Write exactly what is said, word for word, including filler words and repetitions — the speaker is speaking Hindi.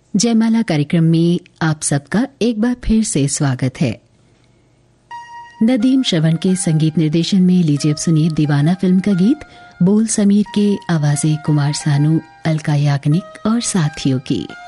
जयमाला कार्यक्रम में आप सबका एक बार फिर से स्वागत है। नदीम श्रवण के संगीत निर्देशन में लीजिए अब सुनिए दीवाना फिल्म का गीत, बोल समीर के, आवाजें कुमार सानू, अलका याग्निक और साथियों की।